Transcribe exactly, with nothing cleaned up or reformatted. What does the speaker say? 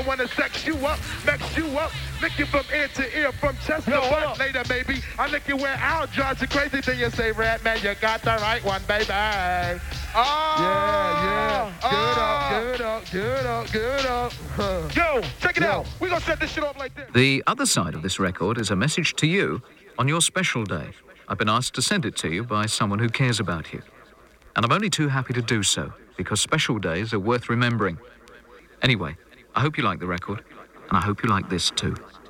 I wanna sex you up, mix you up, lick you from ear to ear, from chest to butt. Later, baby, I lick you where Al John's the crazy thing. You say, Red Man, you got the right one, baby. Oh, yeah, yeah. Oh. Good up, good up, good up, good up. Yo, check it Yo. out. We're gonna set this shit off like this. The other side of this record is a message to you on your special day. I've been asked to send it to you by someone who cares about you. And I'm only too happy to do so, because special days are worth remembering. Anyway, I hope you like the record, and I hope you like this too.